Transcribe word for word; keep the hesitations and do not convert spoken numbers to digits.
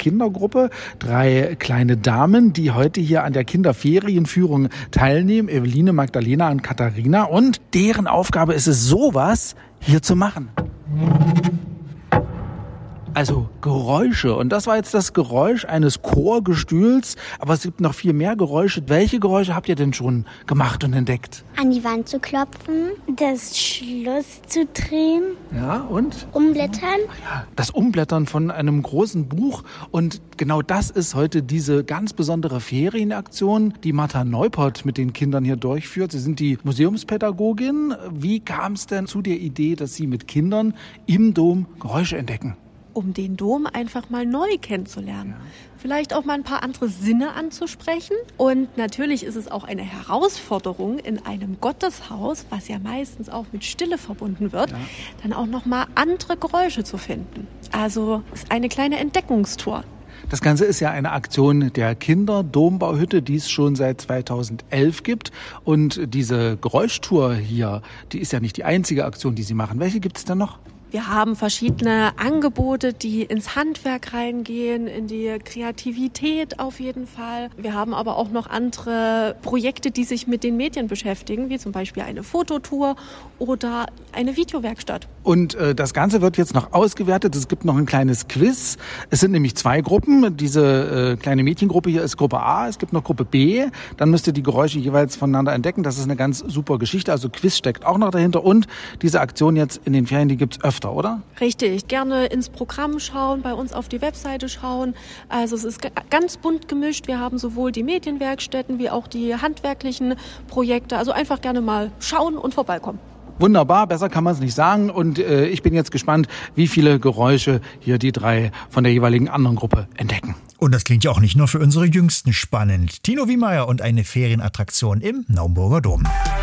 Kindergruppe, drei kleine Damen, die heute hier an der Kinderferienführung teilnehmen, Eveline, Magdalena und Katharina. Und deren Aufgabe ist es, sowas hier zu machen. Also Geräusche. Und das war jetzt das Geräusch eines Chorgestühls. Aber es gibt noch viel mehr Geräusche. Welche Geräusche habt ihr denn schon gemacht und entdeckt? An die Wand zu klopfen, das Schloss zu drehen. Ja, und? Umblättern. Ja, das Umblättern von einem großen Buch. Und genau das ist heute diese ganz besondere Ferienaktion, die Martha Neupert mit den Kindern hier durchführt. Sie sind die Museumspädagogin. Wie kam es denn zu der Idee, dass Sie mit Kindern im Dom Geräusche entdecken? Um den Dom einfach mal neu kennenzulernen. Ja. Vielleicht auch mal ein paar andere Sinne anzusprechen. Und natürlich ist es auch eine Herausforderung in einem Gotteshaus, was ja meistens auch mit Stille verbunden wird, ja. dann auch noch mal andere Geräusche zu finden. Also es ist eine kleine Entdeckungstour. Das Ganze ist ja eine Aktion der Kinder-Dombauhütte, die es schon seit zweitausendelf gibt. Und diese Geräuschtour hier, die ist ja nicht die einzige Aktion, die Sie machen. Welche gibt es denn noch? Wir haben verschiedene Angebote, die ins Handwerk reingehen, in die Kreativität auf jeden Fall. Wir haben aber auch noch andere Projekte, die sich mit den Medien beschäftigen, wie zum Beispiel eine Fototour oder eine Videowerkstatt. Und äh, das Ganze wird jetzt noch ausgewertet. Es gibt noch ein kleines Quiz. Es sind nämlich zwei Gruppen. Diese äh, kleine Mädchengruppe hier ist Gruppe A. Es gibt noch Gruppe B. Dann müsst ihr die Geräusche jeweils voneinander entdecken. Das ist eine ganz super Geschichte. Also Quiz steckt auch noch dahinter. Und diese Aktion jetzt in den Ferien, die gibt's öfter, oder? Richtig. Gerne ins Programm schauen, bei uns auf die Webseite schauen. Also es ist g- ganz bunt gemischt. Wir haben sowohl die Medienwerkstätten wie auch die handwerklichen Projekte. Also einfach gerne mal schauen und vorbeikommen. Wunderbar, besser kann man es nicht sagen. Und äh, ich bin jetzt gespannt, wie viele Geräusche hier die drei von der jeweiligen anderen Gruppe entdecken. Und das klingt ja auch nicht nur für unsere Jüngsten spannend. Tino Wiemeyer und eine Ferienattraktion im Naumburger Dom.